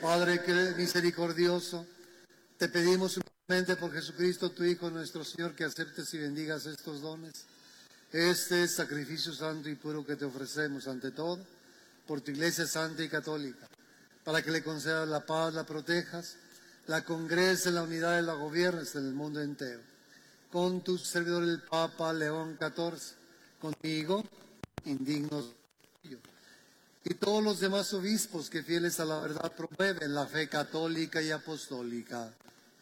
Padre misericordioso, te pedimos humildemente por Jesucristo, tu Hijo, nuestro Señor, que aceptes y bendigas estos dones, este sacrificio santo y puro que te ofrecemos ante todo, por tu Iglesia santa y católica, para que le concedas la paz, la protejas, la congregues en la unidad y la gobiernes en el mundo entero. Con tu servidor el Papa León XIV, conmigo, indignos y todos los demás obispos que fieles a la verdad promueven la fe católica y apostólica.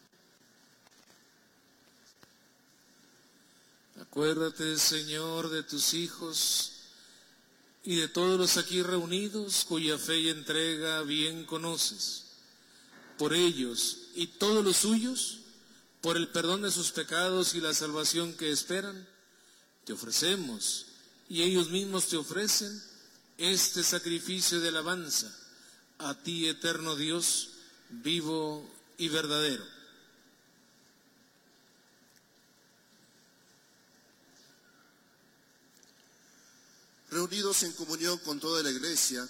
Acuérdate, Señor, de tus hijos y de todos los aquí reunidos, cuya fe y entrega bien conoces. Por ellos y todos los suyos, por el perdón de sus pecados y la salvación que esperan, te ofrecemos, y ellos mismos te ofrecen, este sacrificio de alabanza, a ti, eterno Dios, vivo y verdadero. Reunidos en comunión con toda la Iglesia,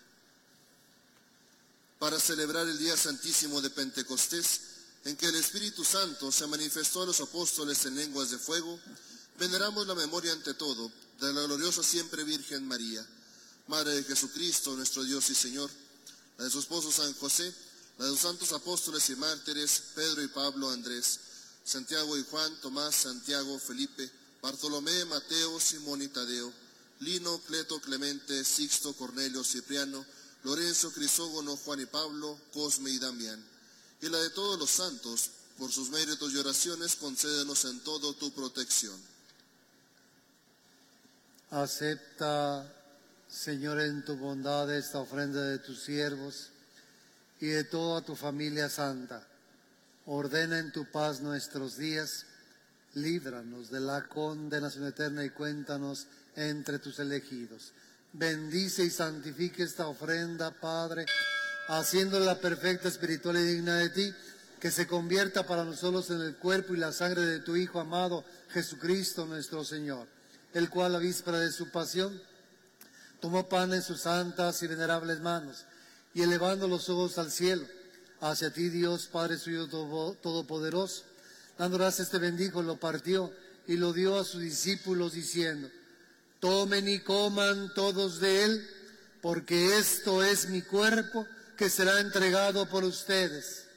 para celebrar el día santísimo de Pentecostés, en que el Espíritu Santo se manifestó a los apóstoles en lenguas de fuego, veneramos la memoria ante todo de la gloriosa siempre Virgen María, Madre de Jesucristo, nuestro Dios y Señor, la de su esposo San José, la de los santos apóstoles y mártires, Pedro y Pablo, Andrés, Santiago y Juan, Tomás, Santiago, Felipe, Bartolomé, Mateo, Simón y Tadeo, Lino, Cleto, Clemente, Sixto, Cornelio, Cipriano, Lorenzo, Crisógono, Juan y Pablo, Cosme y Damián, y la de todos los santos, por sus méritos y oraciones, concédenos en todo tu protección. Acepta, Señor, en tu bondad esta ofrenda de tus siervos y de toda tu familia santa. Ordena en tu paz nuestros días, líbranos de la condenación eterna y cuéntanos entre tus elegidos. Bendice y santifique esta ofrenda, Padre, haciéndola perfecta, espiritual y digna de ti, que se convierta para nosotros en el cuerpo y la sangre de tu Hijo amado, Jesucristo nuestro Señor, el cual, a víspera de su pasión, tomó pan en sus santas y venerables manos, y elevando los ojos al cielo, hacia ti, Dios, Padre suyo todopoderoso, dando gracias te bendijo, lo partió y lo dio a sus discípulos, diciendo: tomen y coman todos de él, porque esto es mi cuerpo, que será entregado por ustedes.